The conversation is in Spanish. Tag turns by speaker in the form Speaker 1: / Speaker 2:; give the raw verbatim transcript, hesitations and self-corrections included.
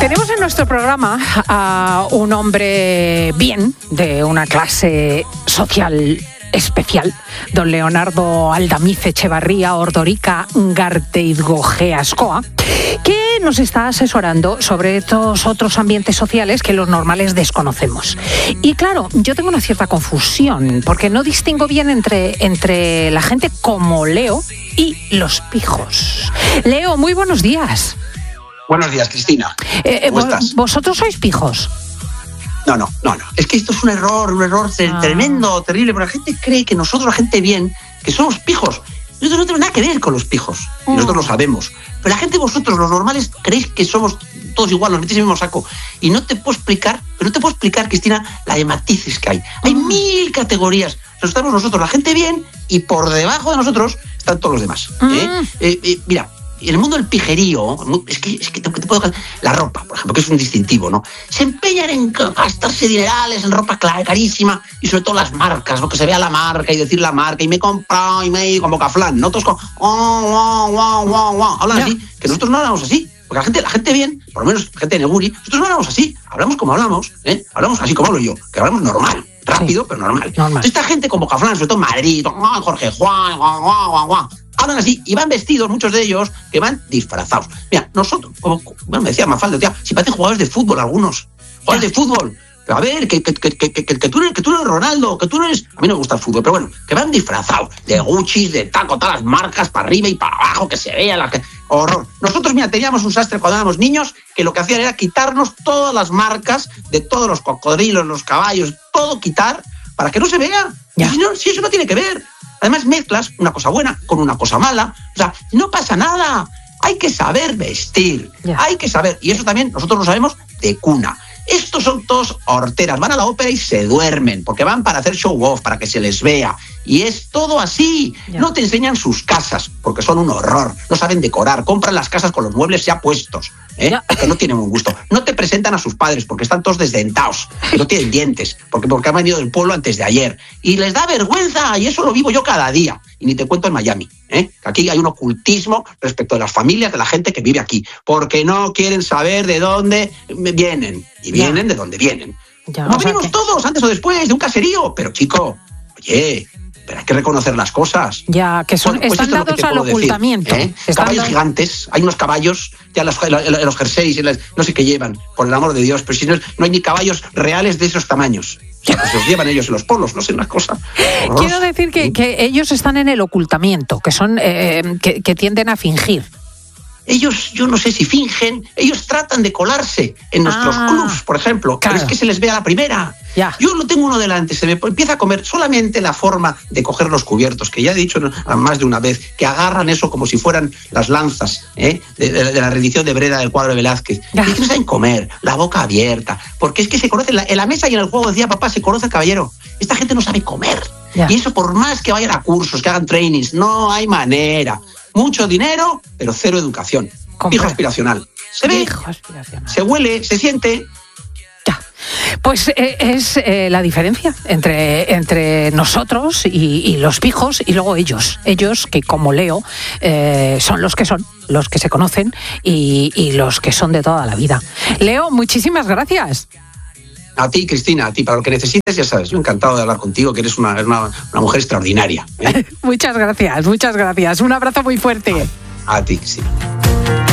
Speaker 1: Tenemos en nuestro programa a un hombre bien, de una clase social especial, don Leonardo Aldamiz Echevarría Ordorica Garteizgojea Ascoa, que nos está asesorando sobre estos otros ambientes sociales que los normales desconocemos. Y claro, yo tengo una cierta confusión, porque no distingo bien entre, entre la gente como Leo y los pijos. Leo, muy buenos días.
Speaker 2: Buenos días, Cristina.
Speaker 1: Eh,
Speaker 2: ¿Cómo
Speaker 1: vos,
Speaker 2: estás?
Speaker 1: ¿Vosotros sois pijos?
Speaker 2: No, no, no, no. Es que esto es un error, un error ah. tremendo, terrible, porque la gente cree que nosotros, la gente bien, que somos pijos. Nosotros no tenemos nada que ver con los pijos, y nosotros lo sabemos. Pero la gente, vosotros, los normales, creéis que somos todos igual, nos metéis en el mismo saco. Y no te puedo explicar, pero no te puedo explicar, Cristina, la de matices que hay. Hay mm. mil categorías. Nos estamos nosotros, la gente bien, y por debajo de nosotros están todos los demás. Mm. ¿eh? Eh, eh, mira, en el mundo del pijerío, es que, es que te, te puedo dejar la ropa, por ejemplo, que es un distintivo, ¿no? Se empeñan en gastarse dinerales en ropa carísima y sobre todo las marcas, ¿no? Que se vea la marca y decir la marca y me he comprado y me he como Caflán, ¿no? Todos con oh, wow, wow, wow, wow. Hablan yeah. así, que nosotros no hablamos así. Porque la gente, la gente bien, por lo menos la gente de Neguri, nosotros no hablamos así, hablamos como hablamos, ¿eh? Hablamos así como hablo yo, que hablamos normal, rápido, sí. pero normal. normal. Entonces, esta gente como Caflán, sobre todo en Madrid, oh, Jorge Juan, guau, guau, guau, guau. Hablan así y van vestidos, muchos de ellos, que van disfrazados. Mira, nosotros, como bueno, me decía Mafalda, decía, si parecen jugadores de fútbol algunos, jugadores de fútbol. Pero a ver, que, que, que, que, que, que, tú eres, que tú eres Ronaldo, que tú no eres... A mí no me gusta el fútbol, pero bueno, que van disfrazados de Gucci, de taco, todas las marcas, para arriba y para abajo, que se vea la... Que... Horror. Nosotros, mira, teníamos un sastre cuando éramos niños que lo que hacían era quitarnos todas las marcas de todos los cocodrilos, los caballos, todo quitar para que no se vea. Y si, no, si eso no tiene que ver. Además, mezclas una cosa buena con una cosa mala. O sea, no pasa nada. Hay que saber vestir. Yeah. Hay que saber. Y eso también nosotros lo sabemos de cuna. Estos son todos horteras. Van a la ópera y se duermen porque van para hacer show off, para que se les vea. Y es todo así. Yeah. No te enseñan sus casas porque son un horror. No saben decorar. Compran las casas con los muebles ya puestos. ¿eh? Yeah. Porque no tienen un gusto. No te presentan a sus padres porque están todos desdentados. Y no tienen dientes. Porque, porque han venido del pueblo antes de ayer. Y les da vergüenza. Y eso lo vivo yo cada día. Y ni te cuento en Miami. ¿eh? Aquí hay un ocultismo respecto de las familias de la gente que vive aquí. Porque no quieren saber de dónde vienen. Y vienen yeah. de donde vienen. Ya, no venimos que... todos, antes o después, de un caserío. Pero, chico, oye, pero hay que reconocer las cosas.
Speaker 1: Ya, que son, bueno, pues están dados es al ocultamiento.
Speaker 2: Decir, ¿eh? Caballos dados... gigantes, hay unos caballos, ya los, los, los jerseys, no sé qué llevan, por el amor de Dios, pero si no, no hay ni caballos reales de esos tamaños. O sea, pues los llevan ellos en los polos, no sé, una cosa horrorosa.
Speaker 1: Quiero decir que, que ellos están en el ocultamiento, que son eh, que, que tienden a fingir.
Speaker 2: Ellos, yo no sé si fingen, ellos tratan de colarse en nuestros ah, clubs, por ejemplo, claro. Pero es que se les ve a la primera. Ya. Yo lo tengo uno delante, se me empieza a comer solamente la forma de coger los cubiertos, que ya he dicho más de una vez, que agarran eso como si fueran las lanzas ¿eh? de, de, de la rendición de Breda del cuadro de Velázquez. Ya. Y que no saben comer, la boca abierta, porque es que se conoce, en la, en la mesa y en el juego decía papá, se conoce el caballero. Esta gente no sabe comer. Ya. Y eso por más que vayan a cursos, que hagan trainings, no hay manera. Mucho dinero, pero cero educación. Hijo aspiracional. Se ve, aspiracional. Se huele, se siente.
Speaker 1: Ya. Pues eh, es eh, la diferencia entre, entre nosotros y, y los pijos y luego ellos. Ellos que, como Leo, eh, son los que son, los que se conocen y, y los que son de toda la vida. Leo, muchísimas gracias.
Speaker 2: A ti, Cristina, a ti, para lo que necesites, ya sabes, yo encantado de hablar contigo, que eres una, una, una mujer extraordinaria. ¿eh?
Speaker 1: Muchas gracias, muchas gracias. Un abrazo muy fuerte.
Speaker 2: A, a ti, Cristina.